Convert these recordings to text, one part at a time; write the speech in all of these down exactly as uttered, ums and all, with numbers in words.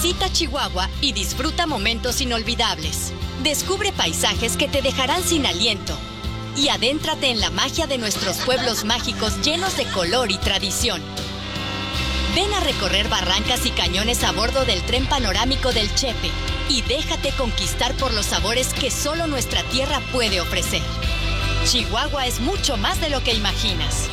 Visita Chihuahua y disfruta momentos inolvidables. Descubre paisajes que te dejarán sin aliento. Y adéntrate en la magia de nuestros pueblos mágicos llenos de color y tradición. Ven a recorrer barrancas y cañones a bordo del tren panorámico del Chepe y déjate conquistar por los sabores que solo nuestra tierra puede ofrecer. Chihuahua es mucho más de lo que imaginas.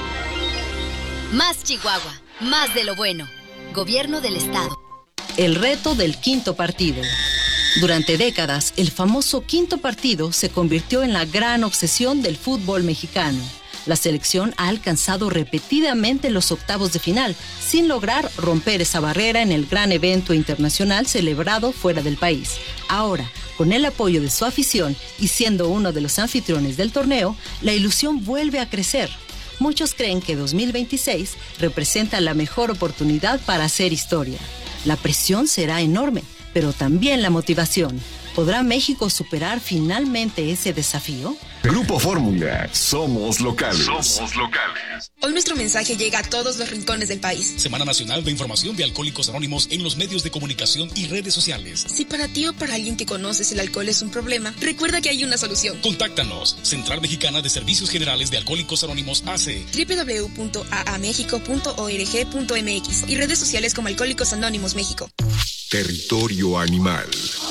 Más Chihuahua, más de lo bueno. Gobierno del Estado. El reto del quinto partido. Durante décadas, el famoso quinto partido se convirtió en la gran obsesión del fútbol mexicano. La selección ha alcanzado repetidamente los octavos de final, sin lograr romper esa barrera en el gran evento internacional celebrado fuera del país. Ahora, con el apoyo de su afición y siendo uno de los anfitriones del torneo, la ilusión vuelve a crecer. Muchos creen que dos mil veintiséis representa la mejor oportunidad para hacer historia. La presión será enorme, pero también la motivación. ¿Podrá México superar finalmente ese desafío? Grupo Fórmula, somos locales. Somos locales. Hoy nuestro mensaje llega a todos los rincones del país. Semana Nacional de Información de Alcohólicos Anónimos en los medios de comunicación y redes sociales. Si para ti o para alguien que conoces el alcohol es un problema, recuerda que hay una solución. Contáctanos. Central Mexicana de Servicios Generales de Alcohólicos Anónimos A C. doble u doble u doble u punto a a mexico punto org punto m x y redes sociales como Alcohólicos Anónimos México. Territorio animal.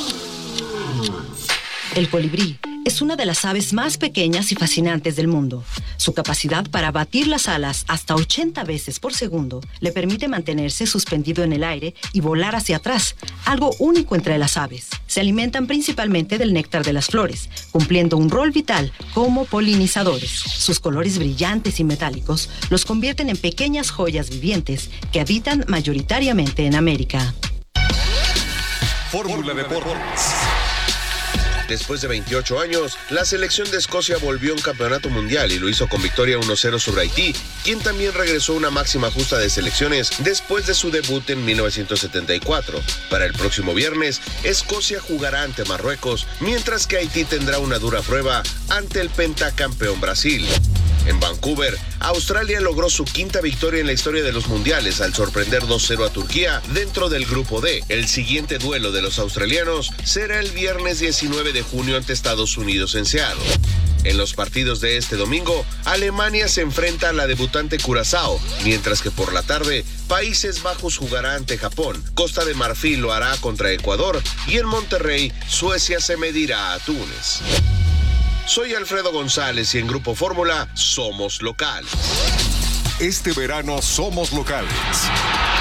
El colibrí es una de las aves más pequeñas y fascinantes del mundo. Su capacidad para batir las alas hasta ochenta veces por segundo le permite mantenerse suspendido en el aire y volar hacia atrás, algo único entre las aves. Se alimentan principalmente del néctar de las flores, cumpliendo un rol vital como polinizadores. Sus colores brillantes y metálicos los convierten en pequeñas joyas vivientes que habitan mayoritariamente en América. Fórmula Deportes. Después de veintiocho años, la selección de Escocia volvió a un campeonato mundial y lo hizo con victoria uno cero sobre Haití, quien también regresó a una máxima justa de selecciones después de su debut en mil novecientos setenta y cuatro. Para el próximo viernes, Escocia jugará ante Marruecos, mientras que Haití tendrá una dura prueba ante el pentacampeón Brasil. En Vancouver, Australia logró su quinta victoria en la historia de los mundiales al sorprender dos cero a Turquía dentro del grupo D. El siguiente duelo de los australianos será el viernes diecinueve de junio ante Estados Unidos en Seattle. En los partidos de este domingo, Alemania se enfrenta a la debutante Curazao, mientras que por la tarde, Países Bajos jugará ante Japón, Costa de Marfil lo hará contra Ecuador y en Monterrey, Suecia se medirá a Túnez. Soy Alfredo González y en Grupo Fórmula somos locales. Este verano somos locales.